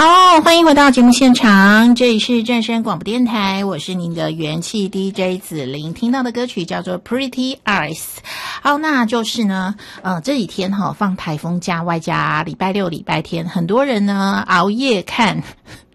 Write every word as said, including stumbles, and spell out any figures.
好，欢迎回到节目现场，这里是正声广播电台，我是您的元气 D J 子琳，听到的歌曲叫做 Pretty Eyes。 好，那就是呢呃这几天哈、哦、放台风假，外加礼拜六礼拜天，很多人呢熬夜看